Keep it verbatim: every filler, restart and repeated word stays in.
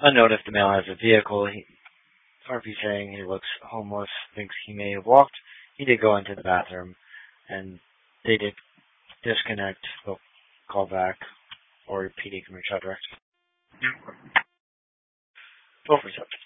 Unknown if the male has a vehicle. He, R P saying he looks homeless, thinks he may have walked. He did go into the bathroom, and they did disconnect. They'll call back, or P D can reach out directly. Go for it.